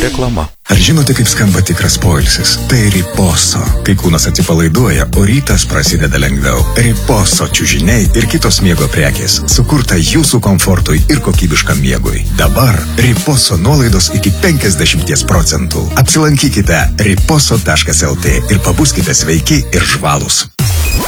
Reklama. Ar žinote, kaip skamba tikras poilsis? Tai Riposo. Kai kūnas atsipalaiduoja, o rytas prasideda lengviau. Riposo čiužiniai ir kitos miego prekės. Sukurta jūsų komfortui ir kokybiškam miegui. Dabar Riposo nuolaidos iki 50%. Apsilankykite riposo.lt ir pabuskite sveiki ir žvalūs.